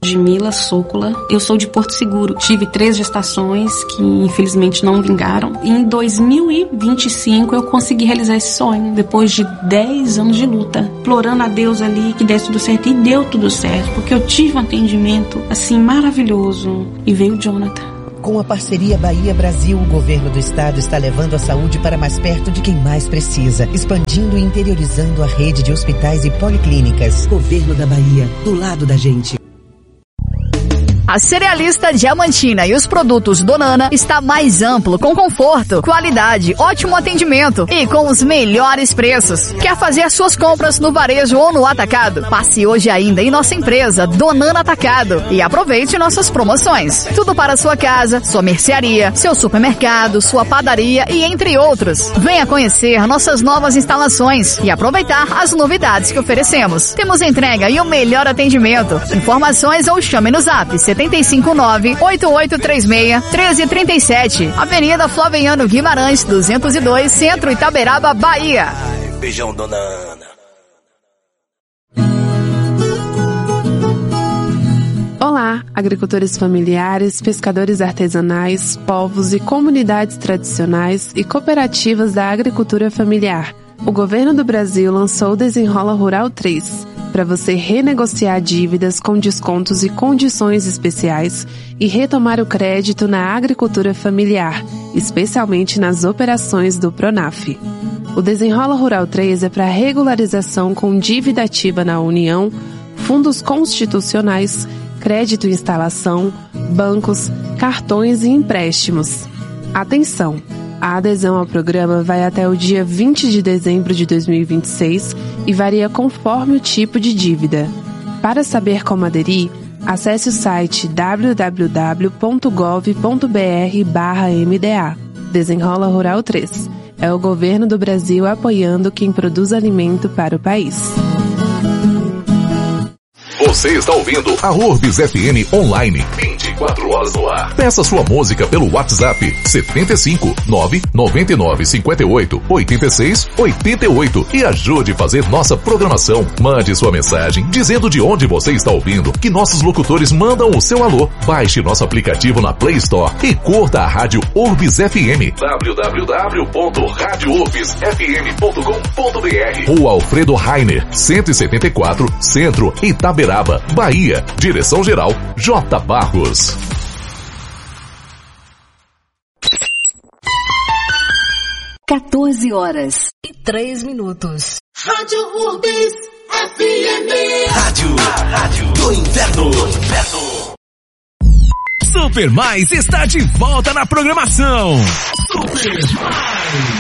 Mila Sócola. Eu sou de Porto Seguro. Tive 3 gestações que infelizmente não vingaram. E em 2025 eu consegui realizar esse sonho, depois de 10 anos de luta, implorando a Deus ali que desse tudo certo, e deu tudo certo, porque eu tive um atendimento assim maravilhoso, e veio o Jonathan. Com a parceria Bahia-Brasil, o governo do estado está levando a saúde para mais perto de quem mais precisa, expandindo e interiorizando a rede de hospitais e policlínicas. Governo da Bahia, do lado da gente. A Cerealista Diamantina e os produtos Donana está mais amplo, com conforto, qualidade, ótimo atendimento e com os melhores preços. Quer fazer suas compras no varejo ou no atacado? Passe hoje ainda em nossa empresa Donana Atacado e aproveite nossas promoções. Tudo para sua casa, sua mercearia, seu supermercado, sua padaria e entre outros. Venha conhecer nossas novas instalações e aproveitar as novidades que oferecemos. Temos entrega e o melhor atendimento. Informações ou chame no Zap 759-8836-1337. Avenida Flaviano Guimarães, 202, Centro, Itaberaba, Bahia. Beijão, dona Ana. Olá, agricultores familiares, pescadores artesanais, povos e comunidades tradicionais e cooperativas da agricultura familiar. O governo do Brasil lançou o Desenrola Rural 3, para você renegociar dívidas com descontos e condições especiais e retomar o crédito na agricultura familiar, especialmente nas operações do Pronaf. O Desenrola Rural 3 é para regularização com dívida ativa na União, fundos constitucionais, crédito e instalação, bancos, cartões e empréstimos. Atenção! A adesão ao programa vai até o dia 20 de dezembro de 2026 e varia conforme o tipo de dívida. Para saber como aderir, acesse o site www.gov.br/MDA. Desenrola Rural 3. É o governo do Brasil apoiando quem produz alimento para o país. Você está ouvindo a Urbis FM Online, 24 horas no ar. Peça sua música pelo WhatsApp 75 999 58 86 88 e ajude a fazer nossa programação. Mande sua mensagem dizendo de onde você está ouvindo, que nossos locutores mandam o seu alô. Baixe nosso aplicativo na Play Store e curta a Rádio Urbis FM. www.radiourbisfm.com.br. Rua Alfredo Rainer, 174, Centro, Itaberaba, Bahia. Direção-geral J. Barros. Quatorze horas e 3 minutos. Rádio Urbis FM. Rádio do inverno. Super Mais está de volta na programação. Super Mais.